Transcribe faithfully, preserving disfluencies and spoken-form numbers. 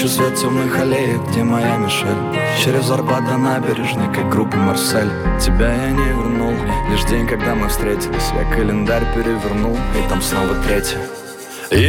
Ищу свет темных аллеек, где моя Мишель. Через Арбат до набережной, как группа Марсель. Тебя я не вернул, лишь день, когда мы встретились. Я календарь перевернул, и там снова третье.